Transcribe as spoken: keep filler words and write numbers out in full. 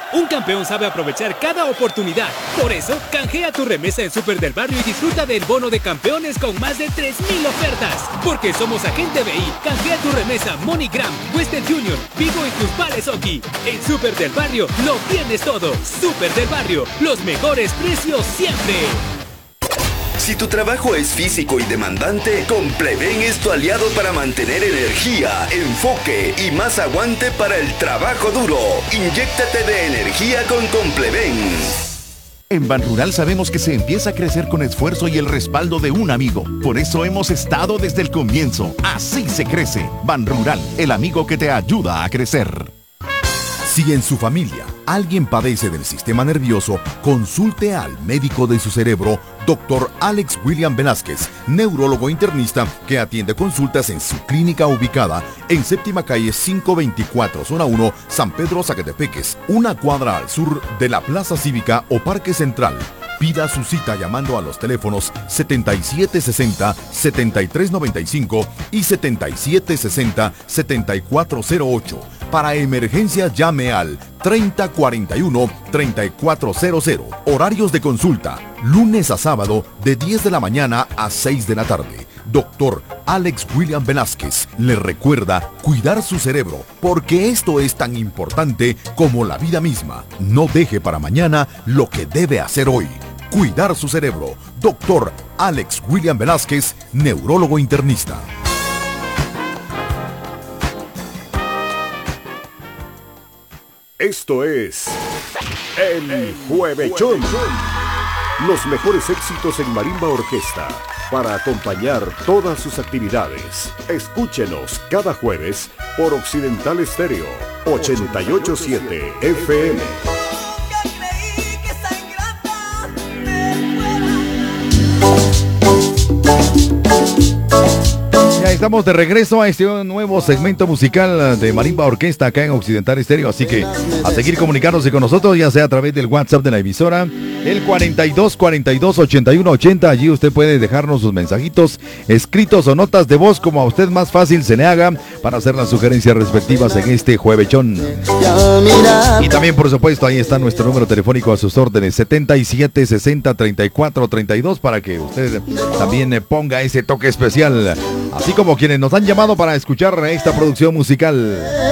Un campeón sabe aprovechar cada oportunidad. Por eso, canjea tu remesa en Super del Barrio y disfruta del bono de campeones con más de tres mil ofertas. Porque somos Agente B I. Canjea tu remesa MoneyGram, Western Junior, Vigo y tus vales Oki. En Super del Barrio lo tienes todo. Super del Barrio, los mejores precios siempre. Si tu trabajo es físico y demandante, Compleven es tu aliado para mantener energía, enfoque y más aguante para el trabajo duro. Inyéctate de energía con Compleven. En Banrural sabemos que se empieza a crecer con esfuerzo y el respaldo de un amigo. Por eso hemos estado desde el comienzo. Así se crece. Banrural, el amigo que te ayuda a crecer. Si en su familia alguien padece del sistema nervioso, consulte al médico de su cerebro, doctor Alex William Velázquez, neurólogo internista que atiende consultas en su clínica ubicada en séptima calle quinientos veinticuatro, zona uno, San Pedro Zacatepeques, una cuadra al sur de la Plaza Cívica o Parque Central. Pida su cita llamando a los teléfonos setenta y siete sesenta, setenta y tres noventa y cinco y setenta y siete sesenta, setenta y cuatro cero ocho. Para emergencia llame al treinta cuarenta y uno, treinta y cuatro cero cero. Horarios de consulta, lunes a sábado de diez de la mañana a seis de la tarde. Doctor Alex William Velázquez le recuerda cuidar su cerebro, porque esto es tan importante como la vida misma. No deje para mañana lo que debe hacer hoy. Cuidar su cerebro. Doctor Alex William Velázquez, neurólogo internista. Esto es El Juevechón. Los mejores éxitos en marimba orquesta para acompañar todas sus actividades. Escúchenos cada jueves por Occidental Estéreo ochenta y ocho punto siete F M. Ya estamos de regreso a este nuevo segmento musical de Marimba Orquesta acá en Occidental Estéreo, así que a seguir comunicándose con nosotros, ya sea a través del WhatsApp de la emisora, el cuarenta y dos, cuarenta y dos, ochenta y uno ochenta. Allí usted puede dejarnos sus mensajitos escritos o notas de voz, como a usted más fácil se le haga, para hacer las sugerencias respectivas en este juevechón. Y también, por supuesto, ahí está nuestro número telefónico a sus órdenes, setenta y siete sesenta, treinta y cuatro treinta y dos, para que usted también ponga ese toque especial, así como quienes nos han llamado para escuchar esta producción musical.